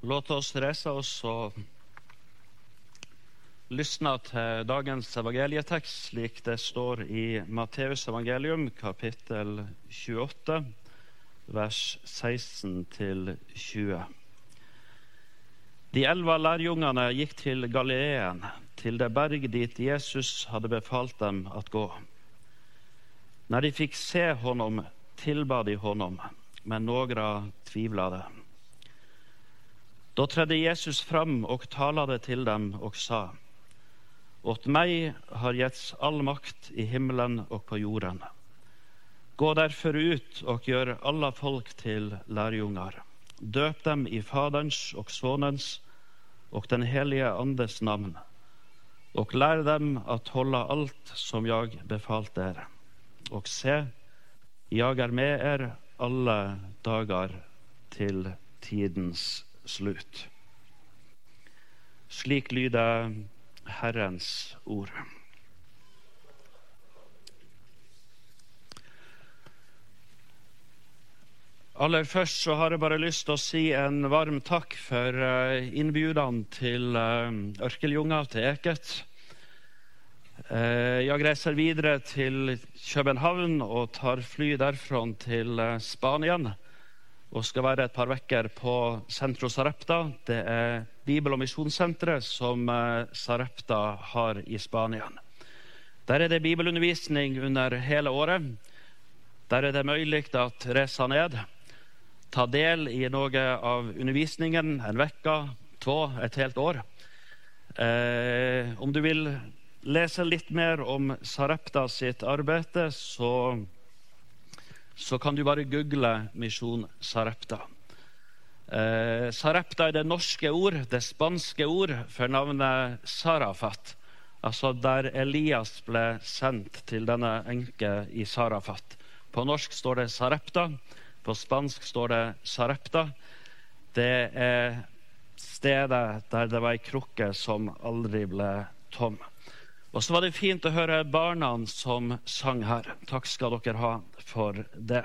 Låt oss reise oss og lyssna til dagens evangelietekst, slik det står i Matteus evangelium, kapittel 28, vers 16-20. De 11 lærjungene gikk til Galileen, til det berg dit Jesus hadde befalt dem at gå. Når de fikk se honom, tilbad de honom, men några tvivlade. Då trädde Jesus fram och talade till dem och sa: Åt mig har getts all makt i himlen och på jorden. Gå därför ut och gör alla folk till lärjungar. Döp dem i Faderns och Sonens och den helige Andes namn och lär dem att hålla allt som jag befalt er. Och se, jag är med er alla dagar till tidens slut. Slik lyder Herrens ord. Aller først så har jeg bare lyst til å si en varm takk for innbjudan til Ørkeljunga, til Eket. Jeg reiser videre til København og tar fly derfra til Spanien og skal være et par vekker på Centro Sarepta. Det er Bibel- og Misjonssenteret som Sarepta har i Spanien. Der er det bibelundervisning under hele året. Der er det mulig å reise ned, ta del i noe av undervisningen, en vekka, et helt år. Om du vil lese litt mer om Sarepta sitt arbeid, så kan du bare google Misjon Sarepta. Sarepta er det norske ord, det spanske ord for navnet Sarafat, altså der Elias ble sendt til denne enke i Sarafat. På norsk står det Sarepta, på spansk står det Sarepta. Det er stedet der det var en krukke som aldri ble tom. Og så var det fint å høre barna som sang her. Takk skal dere ha for det.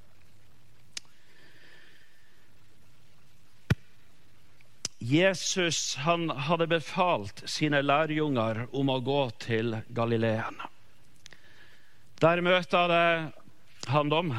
Jesus, han hadde befalt sine lærjunger om å gå til Galileen. Der møter han dem.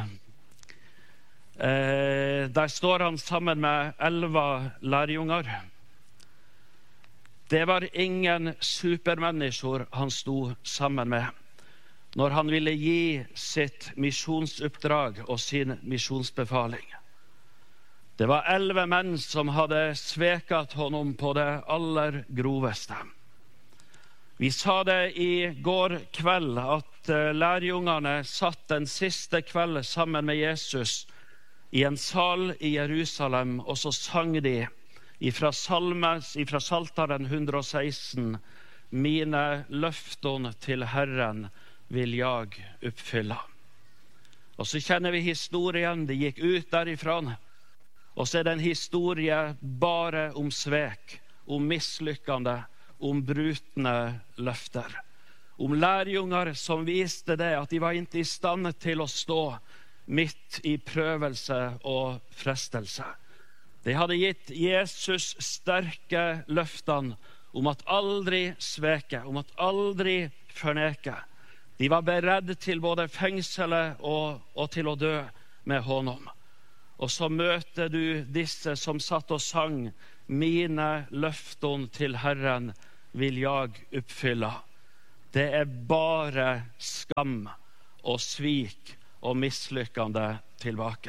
Der står han sammen med 11 lærjunger. Det var ingen supermennesker han sto sammen med når han ville gi sitt misjonsoppdrag og sin misjonsbefaling. Det var 11 menn som hadde sveket honom på det aller groveste. Vi sa det i går kveld at lærjungene satt den siste kveld sammen med Jesus i en sal i Jerusalem, og så sang de ifra Saltaren 116, mine løften til Herren vil jeg oppfylle. Og så kjenner vi historien, de gikk ut derifra, og så er det en historie bare om svek, om mislykkende, om brutne løfter. Om lærjunger som viste det, at de var ikke i stand til å stå midt i prøvelse og frestelse. De hadde gitt Jesus sterke løftene om at aldri sveke, om at aldri forneke. De var beredt til både fengselet og til å dø med honom. Og så møter du disse som satt og sang, mine løften til Herren vil jeg oppfylle. Det er bare skam og svik og mislykkende tilbake.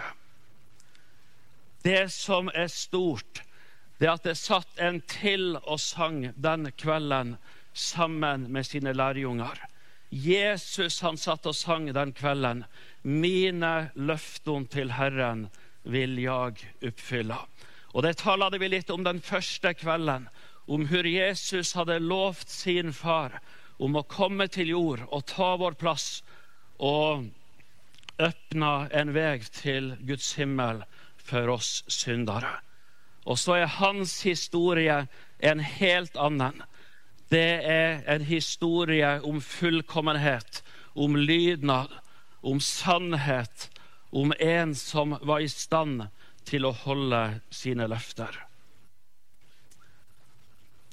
Det som er stort, det er at det satt en til og sang den kvelden sammen med sine lærjunger. Jesus, han satt og sang den kvelden, mine løften til Herren vil jeg oppfylle. Og det talte vi litt om den første kvelden, om hvor Jesus hadde lovt sin far om å komme til jord og ta vår plass og åpne en vei til Guds himmel for oss syndere. Og så er hans historie en helt annen. Det er en historie om fullkommenhet, om lydnad, om sannhet, om en som var i stand til å holde sine løfter.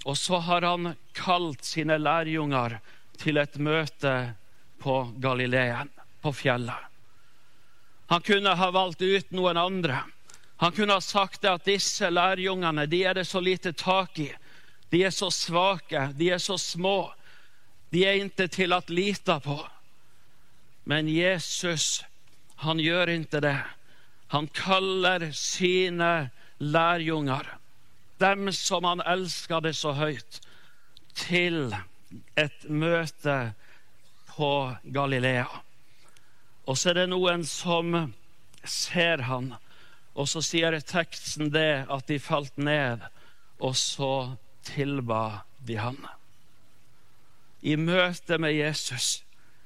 Og så har han kalt sine lærjunger til et møte på Galileen, på fjellet. Han kunne ha valgt ut noen andre. Han kunne ha sagt at disse lærjungene, de er det så lite tak i. De er så svake, de er så små. De er ikke til å lita på. Men Jesus, han gjør ikke det. Han kaller sine lærjunger, dem som han elsker det så høyt, til et møte på Galilea. Og så er det noen som ser han, og så sier teksten det at de falt ned, og så tilba de han. I møte med Jesus,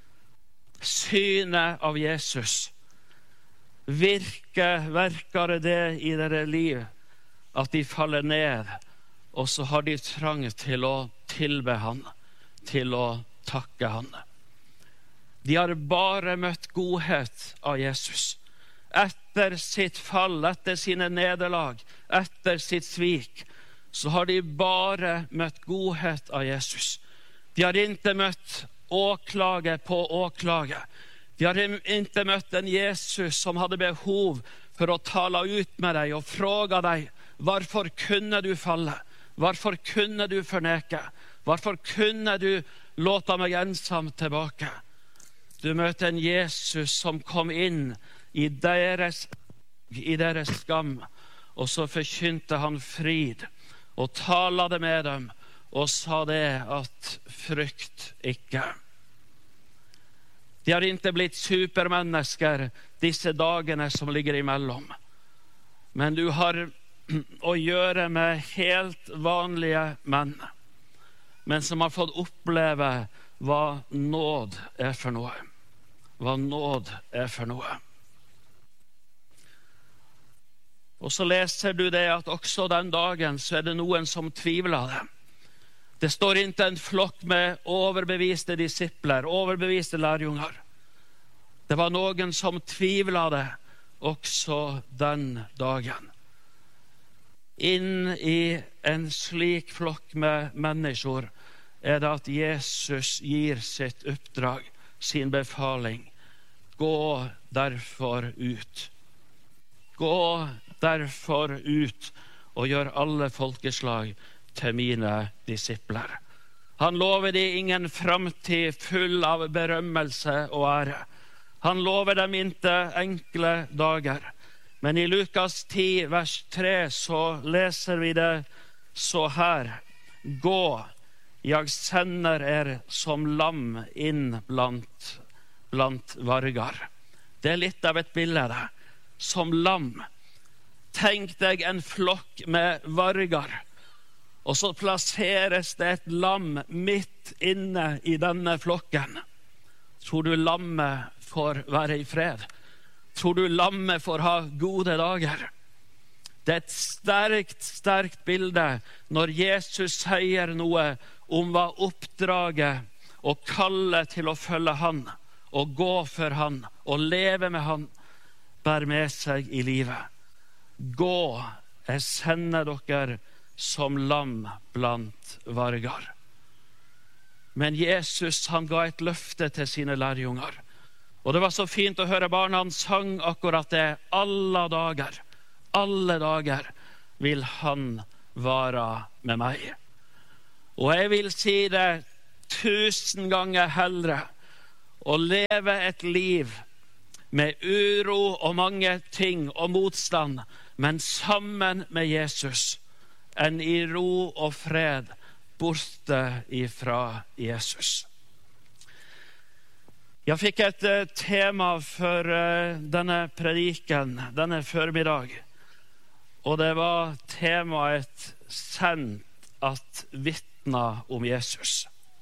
synet av Jesus, verker det i deres liv at de faller ned, og så har de trang til å tilbe han, til å takke han. De har bare møtt godhet av Jesus. Etter sitt fall, etter sine nederlag, etter sitt svik, så har de bare møtt godhet av Jesus. De har ikke møtt åklage på åklage. De har ikke møtt en Jesus som hadde behov for å tale ut med deg og fråga deg, hvorfor kunne du falle? Hvorfor kunne du forneke? Hvorfor kunne du låta meg ensam tilbake? Du møter en Jesus som kom inn i deres skam, og så forkynte han frid, og talte med dem, og sa det at frykt ikke. De har ikke blitt supermennesker disse dagene som ligger imellom. Men du har å gjøre med helt vanlige menn, men som har fått oppleve hva nåd er for noe. Hva nåd er for noe. Og så leser du det at også den dagen så er det noen som tvivler det. Det står ikke en flokk med overbeviste disipler, overbeviste lærjunger. Det var noen som tvivlet det også den dagen. Inn i en slik flokk med mennesker er det at Jesus gir sitt oppdrag, sin befaling. Gå derfor ut. Gå derfor ut og gjør alle folkeslag til mine disipler. Han lover de ingen framtid full av berømmelse og ære. Han lover dem ikke enkle dager. Men i Lukas 10, vers 3, så leser vi det så her. Gå, jeg sender som lam inn blant vargar. Det er litt av et bilde. Som lam. Tenk deg en flokk med vargar. Og så plasseres det et lam midt inne i denne flokken. Tror du lammet får være i fred? Tror du lammet får ha gode dager? Det er et sterkt bilde når Jesus sier noe om hva oppdraget og kallet til å følge han, og gå for han, og leve med han, bær med seg i livet. Gå, jeg sender dere som lam blant vargar. Men Jesus, han ga et løfte til sine lærjunger. Og det var så fint å høre barna, han sang akkurat det. Alle dager vil han være med meg. Og jeg vil si det 1000 ganger heldre å leve et liv med uro og mange ting og motstand, men sammen med Jesus, enn i ro og fred borte ifra Jesus. Jeg fikk et tema for denne prediken, denne formiddag, og det var temaet «Sendt at vittna om Jesus».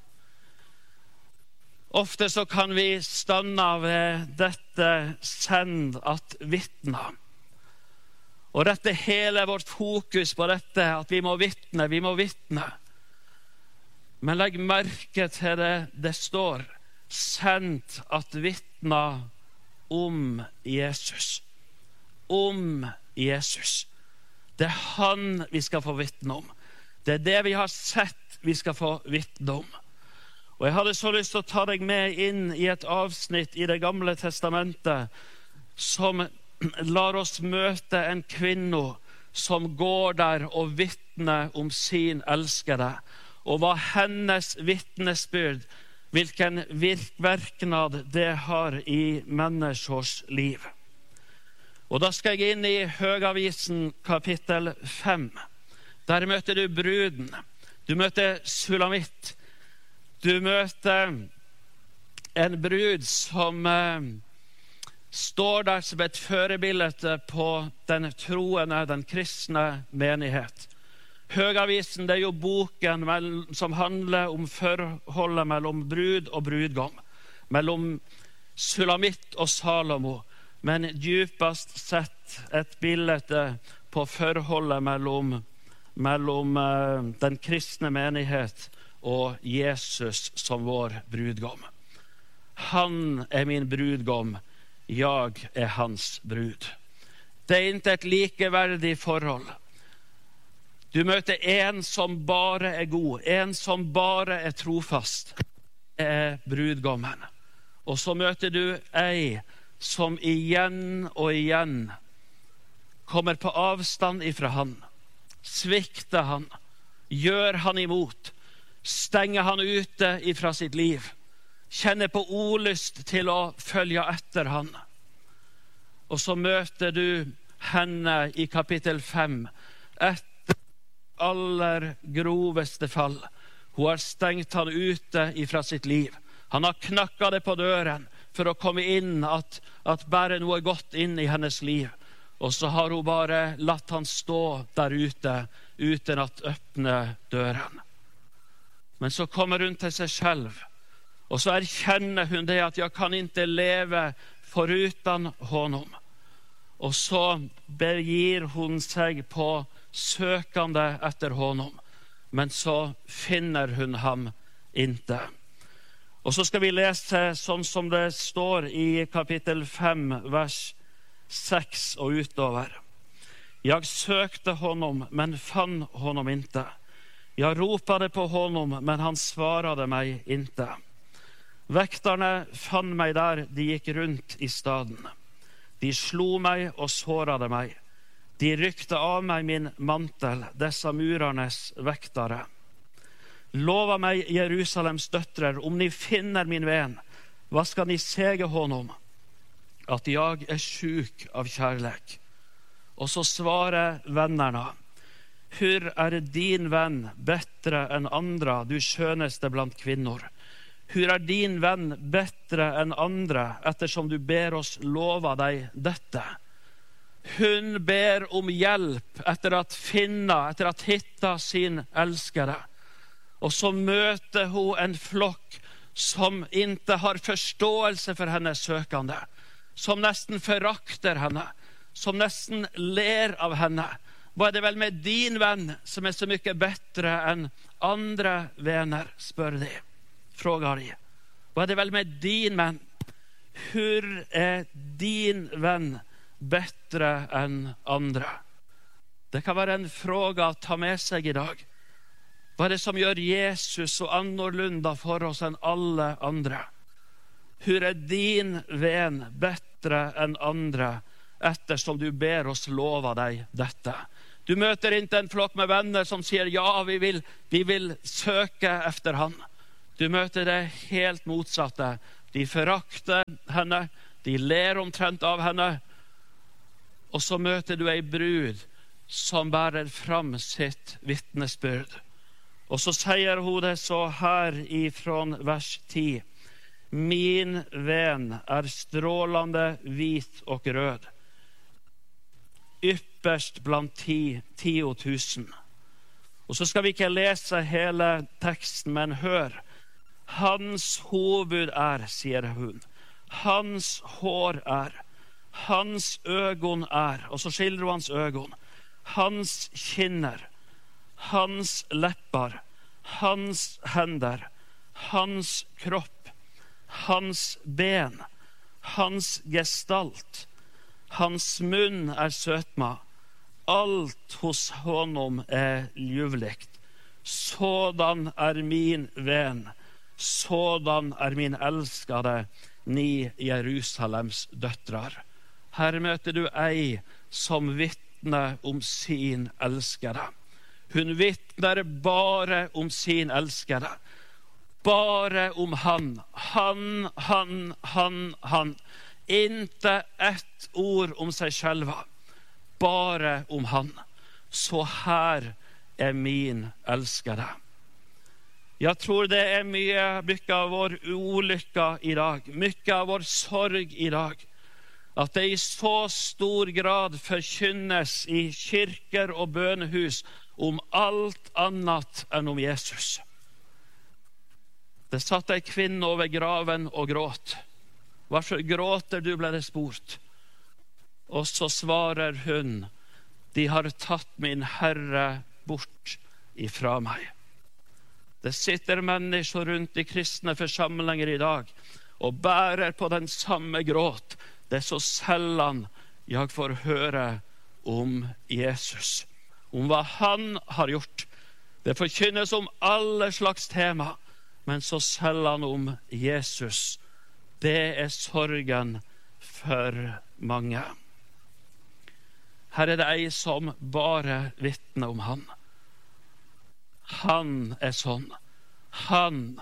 Ofte så kan vi stanna ved dette «Send at vittna». Og rette hele vårt fokus på dette, at vi må vittne. Men legg merke til det står, sendt at vittna om Jesus. Om Jesus. Det er han vi skal få vittne om. Det det vi har sett vi skal få vitne om. Og jeg hadde så lyst til å ta deg med inn i et avsnitt i det gamle testamentet som lar oss møte en kvinne som går der og vitner om sin elskede, og hva hennes vitnesbyrd, hvilken virkverknad det har i menneskers liv. Og da skal jeg inn i Høgavisen kapittel 5. Der møter du bruden, du møter Sulamitt, du møter en brud som står der som et førebilde på den troende, den kristne menighet. Høgavisen, det jo boken som handler om forholdet mellom brud og brudgom, mellom Sulamitt og Salomo, men djupest sett et bilde på forholdet mellom den kristne menighet og Jesus som vår brudgom. Han min brudgom, jeg hans brud. Det ikke et likeverdig forhold. Du møter en som bare god, en som bare trofast. Det brudgommen. Og så møter du ei som igjen og igjen kommer på avstand ifra han, svikter han, gjør han imot, stenger han ute ifra sitt liv, kjenner på olyst til å følge etter han. Og så møter du henne i kapittel 5 etter aller groveste fall. Hun har stengt han ute ifra sitt liv. Han har knakket det på døren for å komme inn at bare noe godt inn i hennes liv. Og så har hun bare latt han stå der ute uten at åpne døren. Men så kommer hun til seg selv, og så erkjenner hun det at jeg kan ikke leve foruten honom. Og så begir hun seg på søkende etter honom, men så finner hun ham ikke. Og så skal vi lese sånn som det står i kapittel 5, vers 6 og utover. Jeg søkte honom, men fann honom inte. Jag ropade på honom, men han svarade mig inte. Väktarna fann mig där de gick runt i staden. De slog mig och sårade mig. De ryckte av mig min mantel, dessa murarnes väktare. Lova mig, Jerusalems döttrar, om ni finner min vän, vad ska ni säga honom? Att jag är sjuk av kärlek. Och så svarar vännerna: hur är din vän bättre än andra, du sköneste bland kvinnor? Hur är din vän bättre än andra, eftersom du ber oss lova dig detta? Hon ber om hjälp efter att hitta sin älskare. Och så möter hon en flock som inte har förståelse för hennes sökande, som nästan föraktar henne, som nästan ler av henne. Vad är det väl med din vän som är så mycket bättre än andra vänner, spör de. Frågar de. Vad är det väl med din vän? Hur är din vän bättre än andra? Det kan vara en fråga att ta med sig idag. Vad är det som gör Jesus så annorlunda för oss än alla andra? Hur är din vän bättre än andra, eftersom du ber oss lova dig detta? Du möter inte en flock med vänner som säger ja, vi vill söka efter han. Du möter det helt motsatta. De föraktar henne, de ler omtrent av henne. Och så möter du en brud som bärer fram sitt vittnesbörd. Och så säger hon det så här ifrån vers 10. Min vän är strålande vit och röd, ypperst bland 10 000. Och så ska vi inte läsa hela texten, men hör. Hans huvud är, säger hon. Hans hår är. Hans ögon är. Och så skildrar hans ögon. Hans kinner. Hans läppar. Hans händer. Hans kropp. Hans ben. Hans gestalt. Hans mun är sötma. Allt hos honom är ljuvligt. sådan min vän, sådan min älskade, ni Jerusalems döttrar. Här möter du ei som vittnar om sin älskade. Hun vittnar bara om sin älskade. Bara om han. Han. Inte ett ord om sig själva. Bara om han. Så här är min älskade. Jag tror det är mycket av vår olycka idag. Mycket av vår sorg idag. Att det i så stor grad förkynnes i kyrkor och bönehus om allt annat än om Jesus. Det satt en kvinna över graven och gråt. Varför gråter du, blev det spurt. Och så svarar hon: de har tagit min Herre bort ifrån mig. Det sitter människor runt i kristna församlingar idag och bärer på den samma gråt. Det är så sällan jag får höra om Jesus. Om vad han har gjort. Det förkynnes om alla slags tema. Men så sällan om Jesus. Det är sorgen för många. Här är det ej som bara vittnar om han. Han är sån. Han.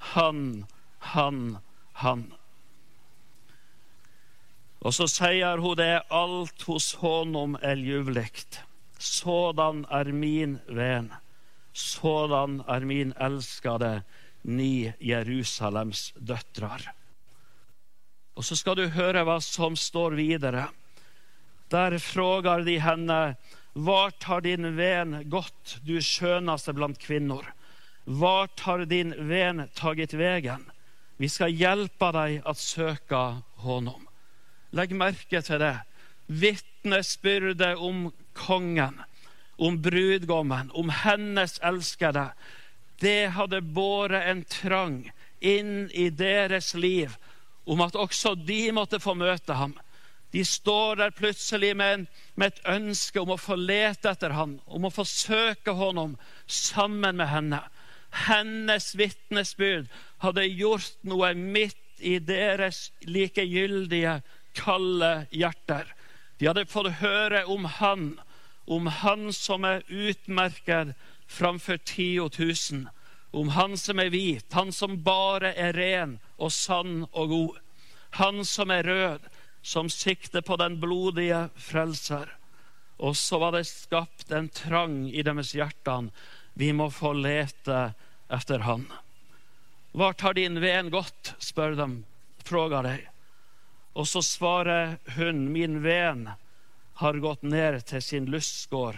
Och så säger hon det: allt hos honom är ljuvligt. Sådan är min vän. Sådan är min älskade, ni Jerusalems döttrar. Och så ska du höra vad som står vidare. Där frågar de henne: vart har din vän gått, du skönaste bland kvinnor? Vart har din vän tagit vägen? Vi ska hjälpa dig att söka honom. Lägg märke till det. Vittnesbyrde om kongen, om brudgommen, om hennes älskade. Det hade båret en trang in i deras liv om att också de måtte få möta ham. De står där plötsligt med ett önske om att få leta efter han, om att få söka honom samman med henne. Hennes vittnesbyrd hade gjort något mitt i deras likegyldiga kalla hjärtar. De hade fått höra om han som är utmärkad framför 10 000, om han som är vit, han som bara är ren och sann och god, han som är röd, som siktar på den blodiga frälsar. Och så var det skapt en trang i deras hjärtan. Vi må få leta efter han. Vart har din vän gått, spör de, frågar dig. Och så svarar hon: min vän har gått ner till sin lustgård.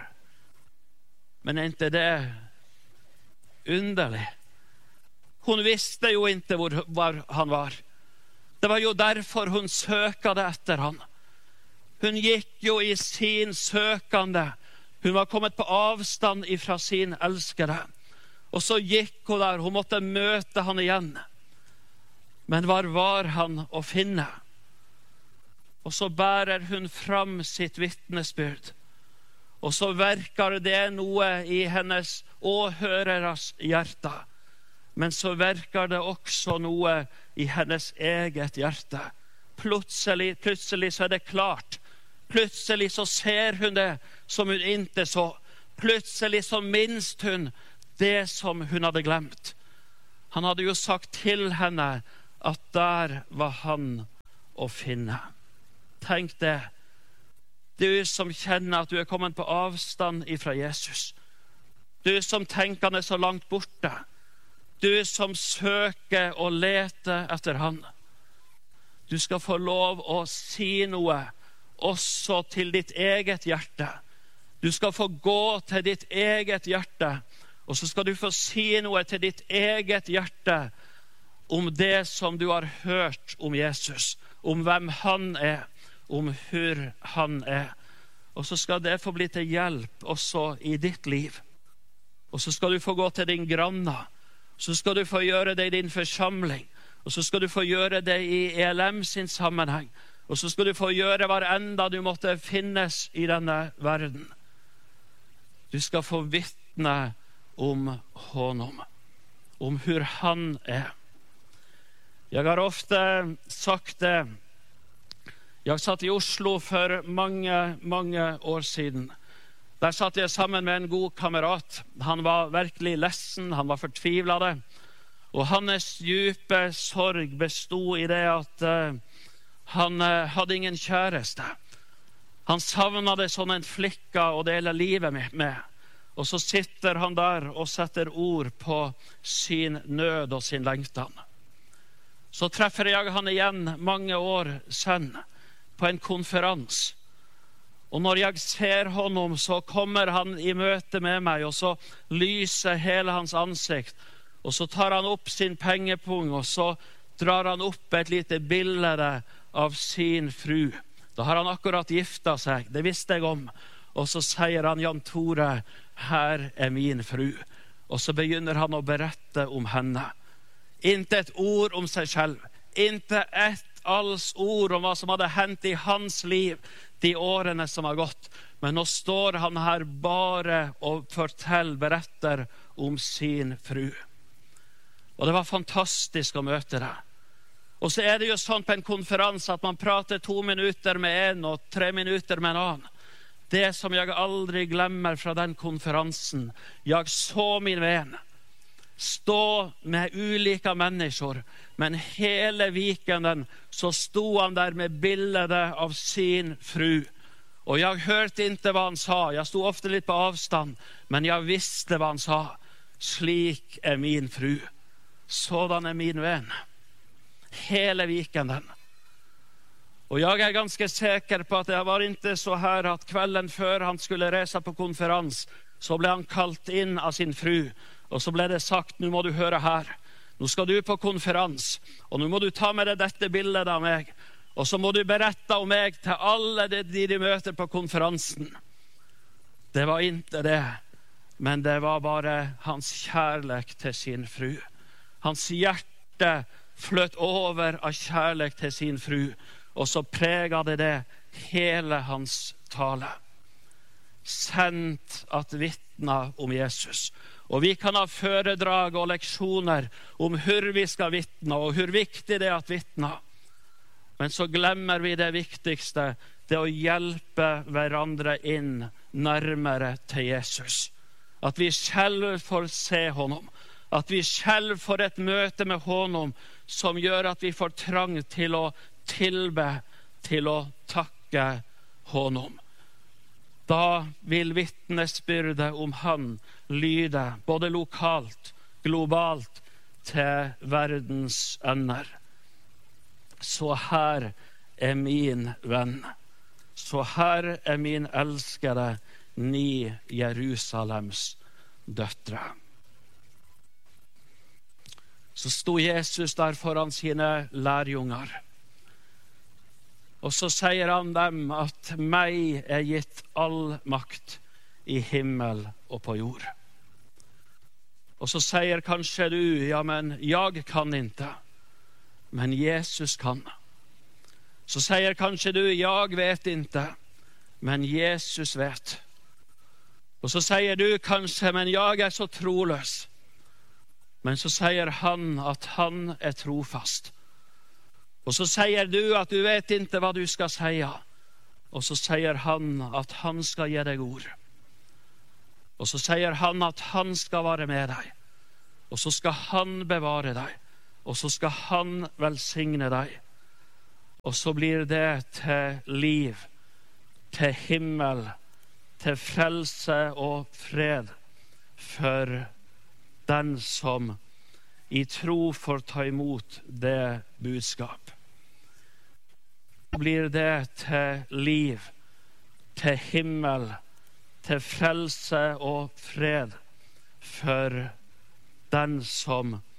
Men är inte det underligt? Hon visste ju inte var han var. Det var ju därför hon sökade efter han. Hon gick ju i sin sökande. Hon var kommit på avstånd ifrån sin älskade. Och så gick hon där. Hon måtte möta han igen. Men var han att finna? Och så bärer hon fram sitt vittnesbyrd. Och så verkar det något i hennes åhörares hjärta. Men så verkar det också något i hennes eget hjärta. Plötsligt så är det klart. Plötsligt så ser hon det som hon inte så. Plötsligt så minns hon det som hon hade glömt. Han hade ju sagt till henne att där var han att finna. Tänk det. Du som känner att du är kommit på avstånd ifrån Jesus. Du som tänker han är så långt borta. Du som söker och letar efter han. Du ska få lov att se något också till ditt eget hjärta. Du ska få gå till ditt eget hjärta. Och så ska du få se något till ditt eget hjärta om det som du har hört om Jesus. Om vem han är. Om hur han är. Och så ska det få bli till hjälp också i ditt liv. Och så ska du få gå till din granna. Så ska du få göra det i din församling. Och så ska du få göra det i ELM sin sammanhang. Och så ska du få göra varenda du måste finnas i denna världen. Du ska få vittna om honom, om hur han är. Jag har ofta sagt det. Jag satt i Oslo för många år sedan. Där satt jag sammen med en god kamrat. Han var verkligen ledsen, han var förtvivlad. Och hans djupa sorg bestod i det att han hade ingen käresta. Han savnade som en flicka och dela livet med. Och så sitter han där och sätter ord på sin nöd och sin längtan. Så träffade jag han igen många år sedan på en konferens. Och när jag ser honom så kommer han i möte med mig och så lyser hela hans ansikt. Och så tar han upp sin pengepung och så drar han upp ett litet bilde av sin fru. Då har han akkurat gifta sig, det visste jag om. Och så säger han, Jan Tore, här är min fru. Och så begynner han att berätta om henne. Inte ett ord om sig själv. Inte ett alls ord om vad som hade hänt i hans liv de åren som har gått. Men nu står han här bara och berättar om sin fru. Och det var fantastiskt att möta det. Och så är det ju sånt på en konferens att man pratar 2 minuter med en och 3 minuter med en annan. Det som jag aldrig glömmer från den konferensen. Jag såg min vän stå med olika människor. Men hela weekenden så stod han där med bilder av sin fru. Och jag hörde inte vad han sa. Jag stod ofta lite på avstånd. Men jag visste vad han sa. Slik är min fru. Sådan är min vän. Hela weekenden. Och jag är ganska säker på att det var inte så här att kvällen för han skulle resa på konferens så blev han kallt in av sin fru. Och så blev det sagt, nu må du höra här. Nu ska du på konferens. Och nu må du ta med dig detta bildet av mig. Och så må du berätta om mig till alla de möter på konferensen. Det var inte det. Men det var bara hans kärlek till sin fru. Hans hjärta flöt över av kärlek till sin fru. Och så präglade det hela hans tale. Sänt att vittna om Jesus. Och vi kan ha föredrag och lektioner om hur vi ska vittna och hur viktigt det är att vittna. Men så glömmer vi det viktigaste. Det är att hjälpa varandra in närmare till Jesus. Att vi själva får se honom. Att vi själva får ett möte med honom som gör att vi får trang till att tillbe, till att tacka honom. Då vill vittnesbyrdet om han lyda både lokalt, globalt till världens änder. Så här är min vän. Så här är min älskade, ni Jerusalems döttrar. Så stod Jesus där föran sina lärjungar. Och så säger han dem att mig är gitt all makt i himmel och på jord. Och så säger kanske du, ja men jag kan inte. Men Jesus kan. Så säger kanske du, jag vet inte. Men Jesus vet. Och så säger du kanske, men jag är så trolös. Men så säger han att han är trofast. Och så säger du att du vet inte vad du ska säga. Och så säger han att han ska ge dig ord. Och så säger han att han ska vara med dig. Och så ska han bevara dig. Och så ska han välsigna dig. Och så blir det till liv, till himmel, till frälse och fred för den som i tro får ta emot det budskap. Blir det till liv, till himmel, till frälse och fred för den som